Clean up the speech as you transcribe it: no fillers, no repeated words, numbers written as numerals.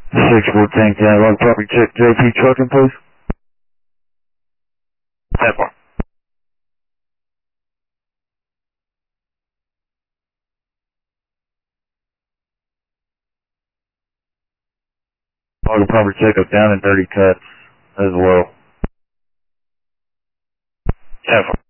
614 County Road Property Check JP Trucking, please. 10-4. Auto property checkup down and dirty cuts as well. 10-4.